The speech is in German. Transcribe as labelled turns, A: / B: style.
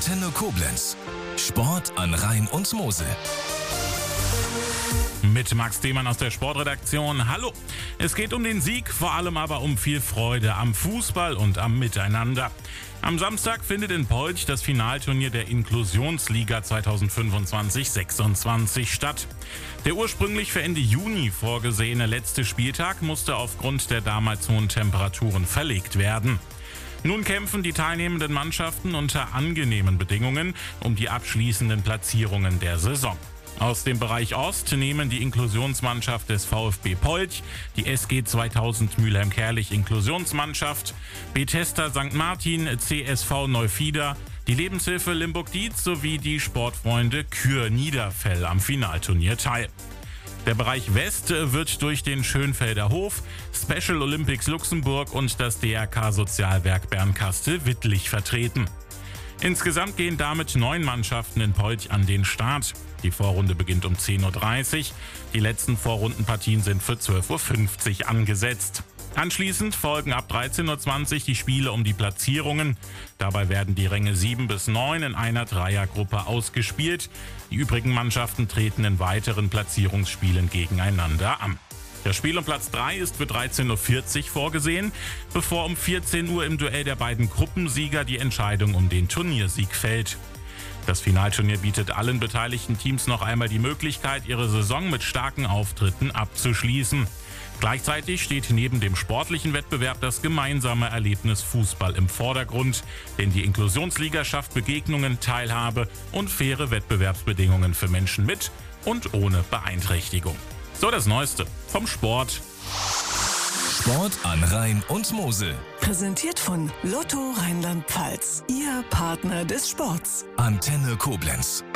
A: Antenne Koblenz. Sport an Rhein und Mosel.
B: Mit Max Demann aus der Sportredaktion. Hallo! Es geht um den Sieg, vor allem aber um viel Freude am Fußball und am Miteinander. Am Samstag findet in Polch das Finalturnier der Inklusionsliga 2025-26 statt. Der ursprünglich für Ende Juni vorgesehene letzte Spieltag musste aufgrund der damals hohen Temperaturen verlegt werden. Nun kämpfen die teilnehmenden Mannschaften unter angenehmen Bedingungen um die abschließenden Platzierungen der Saison. Aus dem Bereich Ost nehmen die Inklusionsmannschaft des VfB Polch, die SG 2000 Mülheim-Kerlich Inklusionsmannschaft, Bethesda St. Martin, CSV Neufieder, die Lebenshilfe Limburg-Dietz sowie die Sportfreunde Kür Niederfell am Finalturnier teil. Der Bereich West wird durch den Schönfelder Hof, Special Olympics Luxemburg und das DRK Sozialwerk Bernkastel-Wittlich vertreten. Insgesamt gehen damit 9 Mannschaften in Polch an den Start. Die Vorrunde beginnt um 10.30 Uhr. Die letzten Vorrundenpartien sind für 12.50 Uhr angesetzt. Anschließend folgen ab 13.20 Uhr die Spiele um die Platzierungen. Dabei werden die Ränge 7 bis 9 in einer Dreiergruppe ausgespielt. Die übrigen Mannschaften treten in weiteren Platzierungsspielen gegeneinander an. Das Spiel um Platz 3 ist für 13.40 Uhr vorgesehen, bevor um 14 Uhr im Duell der beiden Gruppensieger die Entscheidung um den Turniersieg fällt. Das Finalturnier bietet allen beteiligten Teams noch einmal die Möglichkeit, ihre Saison mit starken Auftritten abzuschließen. Gleichzeitig steht neben dem sportlichen Wettbewerb das gemeinsame Erlebnis Fußball im Vordergrund, denn die Inklusionsliga schafft Begegnungen, Teilhabe und faire Wettbewerbsbedingungen für Menschen mit und ohne Beeinträchtigung. So das Neueste vom Sport.
A: Sport an Rhein und Mosel.
C: Präsentiert von Lotto Rheinland-Pfalz, Ihr Partner des Sports.
A: Antenne Koblenz.